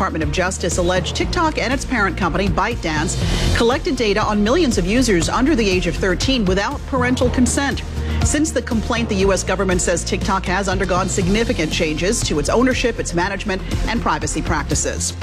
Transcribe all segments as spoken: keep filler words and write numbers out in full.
Department of Justice alleged TikTok and its parent company, ByteDance, collected data on millions of users under the age of thirteen without parental consent. Since the complaint, the U S government says TikTok has undergone significant changes to its ownership, its management, and privacy practices.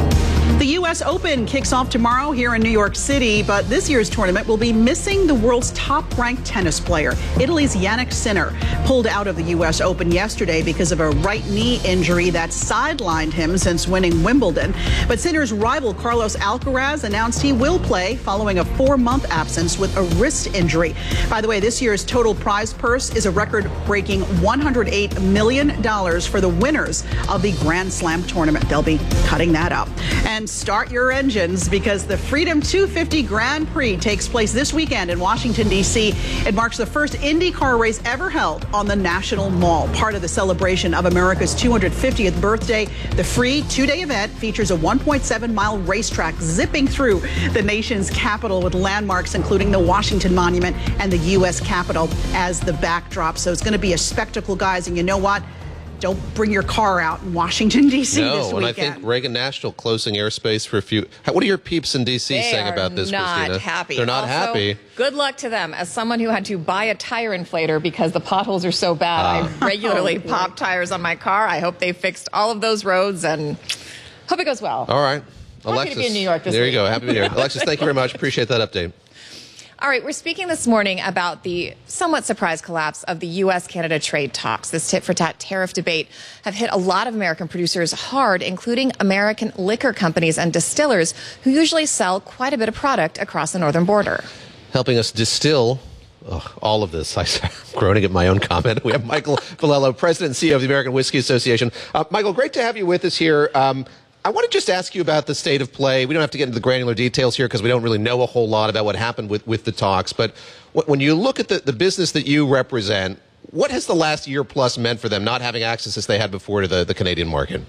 The U S Open kicks off tomorrow here in New York City, but this year's tournament will be missing the world's top-ranked tennis player. Italy's Jannik Sinner pulled out of the U S Open yesterday because of a right knee injury that sidelined him since winning Wimbledon. But Sinner's rival Carlos Alcaraz announced he will play following a four-month absence with a wrist injury. By the way, this year's total prize purse is a record-breaking one hundred eight million dollars for the winners of the Grand Slam tournament. They'll be cutting that up. And start your engines because the Freedom two fifty Grand Prix takes place this weekend in Washington, D C It marks the first IndyCar race ever held on the National Mall. Part of the celebration of America's two hundred fiftieth birthday, the free two-day event features a one point seven mile racetrack zipping through the nation's capital with landmarks including the Washington Monument and the U S Capitol as the backdrop. So it's going to be a spectacle, guys. And you know what? Don't bring your car out in Washington, D C no, this weekend. And I think Reagan National closing airspace for a few. What are your peeps in D C they saying about this, not Christina? Happy. They're not also, happy. Good luck to them. As someone who had to buy a tire inflator because the potholes are so bad, uh. I regularly oh, pop tires on my car. I hope they fixed all of those roads and hope it goes well. All right. Happy Alexis, to be in New York this there week. you go. Happy to be here. Alexis, thank you very much. Appreciate that update. All right, we're speaking this morning about the somewhat surprise collapse of the U S Canada trade talks. This tit-for-tat tariff debate have hit a lot of American producers hard, including American liquor companies and distillers who usually sell quite a bit of product across the northern border. Helping us distill oh, all of this. I'm groaning at my own comment. We have Michael Valello, President and C E O of the American Whiskey Association. Uh, Michael, great to have you with us here. Um, I want to just ask you about the state of play. We don't have to get into the granular details here because we don't really know a whole lot about what happened with, with the talks. But when you look at the, the business that you represent, what has the last year plus meant for them not having access as they had before to the, the Canadian market?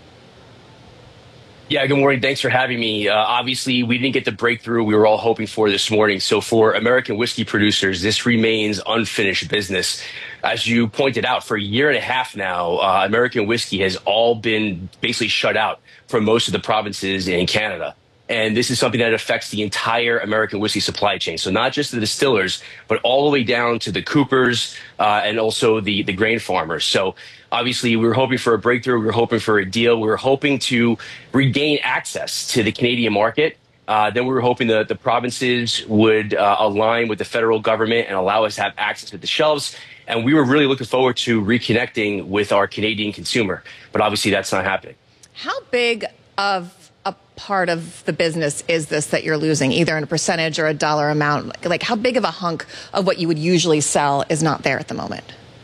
Yeah, good morning. Thanks for having me. Uh, obviously, we didn't get the breakthrough we were all hoping for this morning. So for American whiskey producers, this remains unfinished business. As you pointed out, for a year and a half now, uh, American whiskey has all been basically shut out from most of the provinces in Canada. And this is something that affects the entire American whiskey supply chain. So not just the distillers, but all the way down to the coopers uh, and also the, the grain farmers. So obviously, we were hoping for a breakthrough. We were hoping for a deal. We were hoping to regain access to the Canadian market. Uh, then we were hoping that the provinces would uh, align with the federal government and allow us to have access to the shelves. And we were really looking forward to reconnecting with our Canadian consumer. But obviously, that's not happening. How big of a part of the business is this that you're losing, either in a percentage or a dollar amount? Like, how big of a hunk of what you would usually sell is not there at the moment?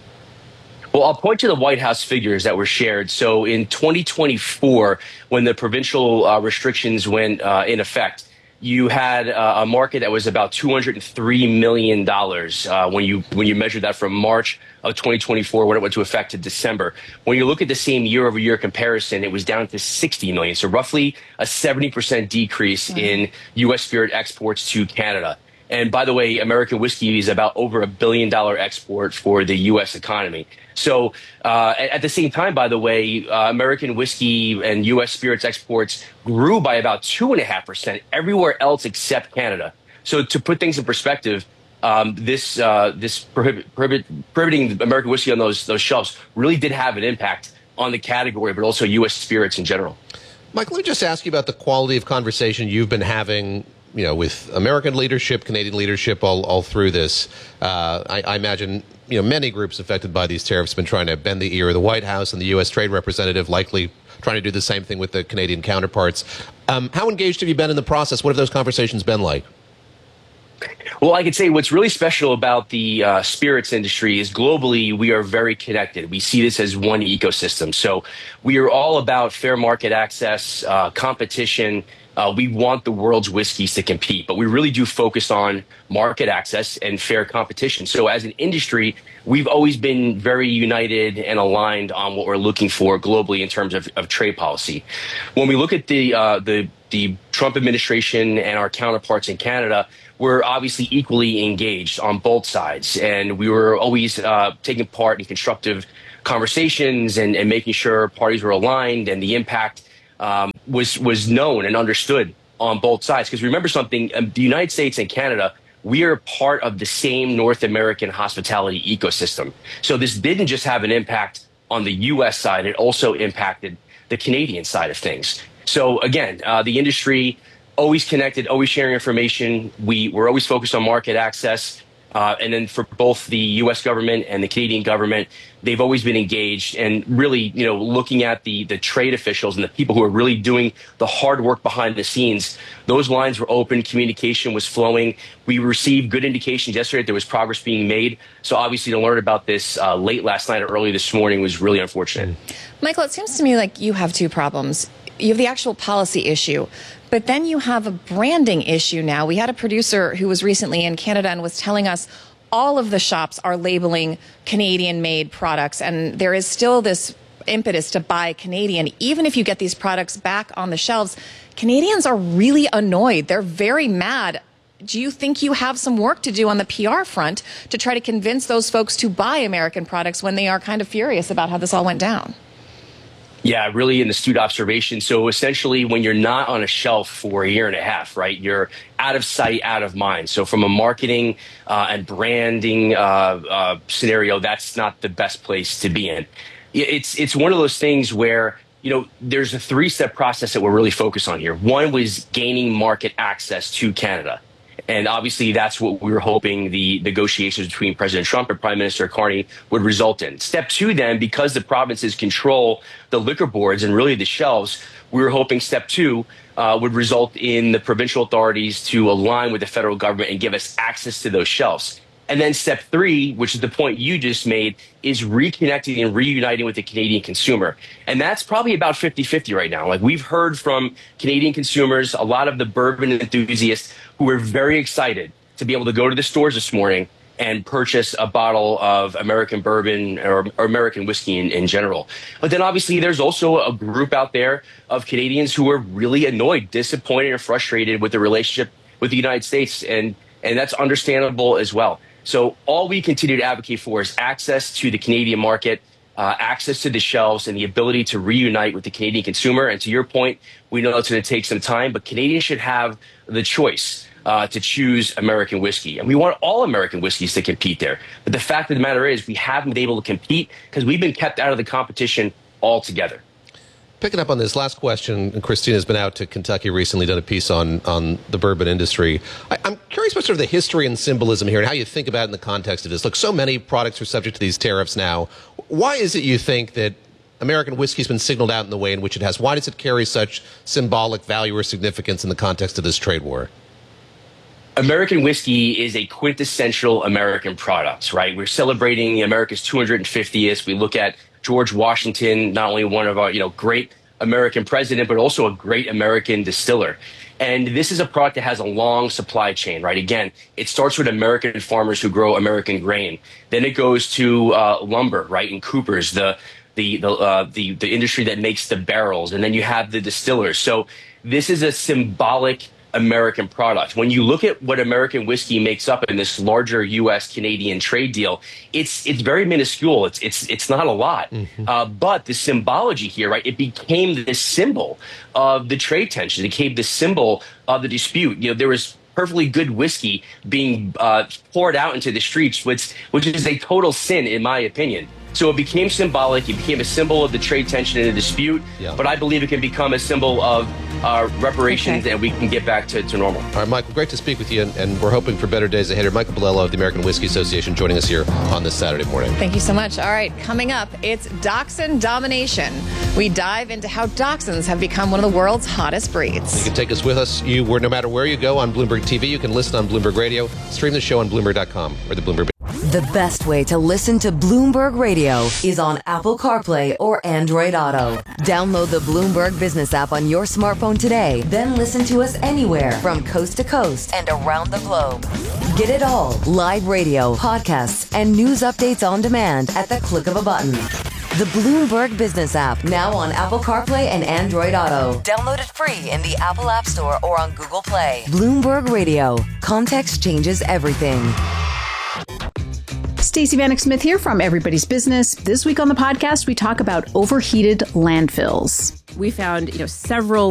Well, I'll point to the White House figures that were shared. So in twenty twenty-four, when the provincial uh, restrictions went uh, in effect, you had uh, a market that was about two hundred three million dollars uh, when you when you measured that from March of twenty twenty-four when it went to effect to December. When you look at the same year-over-year comparison, it was down to sixty million dollars, so roughly a seventy percent decrease mm-hmm. in U S spirit exports to Canada. And by the way, American whiskey is about over a billion dollar export for the U S economy. So uh, at the same time, by the way, uh, American whiskey and U S spirits exports grew by about two and a half percent everywhere else except Canada. So to put things in perspective, um, this uh, this prohibit, prohibit, prohibiting American whiskey on those those shelves really did have an impact on the category, but also U S spirits in general. Mike, let me just ask you about the quality of conversation you've been having, you know, with American leadership, Canadian leadership, all, all through this. Uh, I, I imagine, you know, many groups affected by these tariffs have been trying to bend the ear of the White House and the U S Trade Representative, likely trying to do the same thing with the Canadian counterparts. Um, how engaged have you been in the process? What have those conversations been like? Well, I could say what's really special about the uh, spirits industry is globally we are very connected. We see this as one ecosystem. So we are all about fair market access, uh, competition. Uh, we want the world's whiskeys to compete, but we really do focus on market access and fair competition. So as an industry, we've always been very united and aligned on what we're looking for globally in terms of, of trade policy. When we look at the, uh, the, the Trump administration and our counterparts in Canada, we're obviously equally engaged on both sides. And we were always uh, taking part in constructive conversations and, and making sure parties were aligned and the impact Um, was was known and understood on both sides. Because remember something, um, the United States and Canada, we are part of the same North American hospitality ecosystem. So this didn't just have an impact on the U S side, it also impacted the Canadian side of things. So again, uh, the industry always connected, always sharing information. We were always focused on market access. Uh, and then for both the U S government and the Canadian government, they've always been engaged and really, you know, looking at the the trade officials and the people who are really doing the hard work behind the scenes. Those lines were open, communication was flowing. We received good indications yesterday that there was progress being made. So obviously to learn about this uh, late last night or early this morning was really unfortunate. Michael, it seems to me like you have two problems. You have the actual policy issue, but then you have a branding issue now. We had a producer who was recently in Canada and was telling us all of the shops are labeling Canadian-made products, and there is still this impetus to buy Canadian. Even if you get these products back on the shelves, Canadians are really annoyed. They're very mad. Do you think you have some work to do on the P R front to try to convince those folks to buy American products when they are kind of furious about how this all went down? Yeah, really an astute observation. So essentially, when you're not on a shelf for a year and a half, right, you're out of sight, out of mind. So from a marketing uh, and branding uh, uh, scenario, that's not the best place to be in. It's it's one of those things where, you know, there's a three-step process that we're really focused on here. One was gaining market access to Canada. And obviously, that's what we were hoping the negotiations between President Trump and Prime Minister Carney would result in. Step two, then, because the provinces control the liquor boards and really the shelves, we were hoping step two uh, would result in the provincial authorities to align with the federal government and give us access to those shelves. And then step three, which is the point you just made, is reconnecting and reuniting with the Canadian consumer. And that's probably about fifty fifty right now. Like, we've heard from Canadian consumers, a lot of the bourbon enthusiasts who are very excited to be able to go to the stores this morning and purchase a bottle of American bourbon or, or American whiskey in, in general. But then obviously there's also a group out there of Canadians who are really annoyed, disappointed, and frustrated with the relationship with the United States. And, and that's understandable as well. So all we continue to advocate for is access to the Canadian market, uh, access to the shelves, and the ability to reunite with the Canadian consumer. And to your point, we know it's going to take some time, but Canadians should have the choice uh, to choose American whiskey. And we want all American whiskeys to compete there. But the fact of the matter is we haven't been able to compete because we've been kept out of the competition altogether. Picking up on this last question, Christina's been out to Kentucky recently, done a piece on, on the bourbon industry. I, I'm curious about sort of the history and symbolism here and how you think about it in the context of this. Look, so many products are subject to these tariffs now. Why is it you think that American whiskey's been signaled out in the way in which it has? Why does it carry such symbolic value or significance in the context of this trade war? American whiskey is a quintessential American product, right? We're celebrating America's two hundred fiftieth. We look at George Washington, not only one of our, you know, great American president, but also a great American distiller. And this is a product that has a long supply chain, right? Again, it starts with American farmers who grow American grain. Then it goes to uh, lumber, right? And Coopers, the the the, uh, the the industry that makes the barrels, and then you have the distillers. So this is a symbolic American product. When you look at what American whiskey makes up in this larger U S Canadian trade deal, it's it's very minuscule. It's it's it's not a lot. Mm-hmm. Uh, but the symbology here, right? It became this symbol of the trade tension. It became the symbol of the dispute. You know, there was perfectly good whiskey being uh, poured out into the streets, which which is a total sin, in my opinion. So it became symbolic. It became a symbol of the trade tension and the dispute. Yeah. But I believe it can become a symbol of uh, reparations, okay. and we can get back to, to normal. All right, Michael, great to speak with you, and, and we're hoping for better days ahead. Michael Bolello of the American Whiskey Association joining us here on this Saturday morning. Thank you so much. All right, coming up, it's Dachshund Domination. We dive into how Dachshunds have become one of the world's hottest breeds. You can take us with us. You, were no matter where you go on Bloomberg T V, you can listen on Bloomberg Radio, stream the show on Bloomberg dot com or the Bloomberg. The best way to listen to Bloomberg Radio is on Apple CarPlay or Android Auto. Download the Bloomberg Business app on your smartphone today, then listen to us anywhere from coast to coast and around the globe. Get it all, live radio, podcasts, and news updates on demand at the click of a button. The Bloomberg Business app, now on Apple CarPlay and Android Auto. Download it free in the Apple App Store or on Google Play. Bloomberg Radio. Context changes everything. Stacey Vanek Smith here from Everybody's Business. This week on the podcast, we talk about overheated landfills. We found, you know, several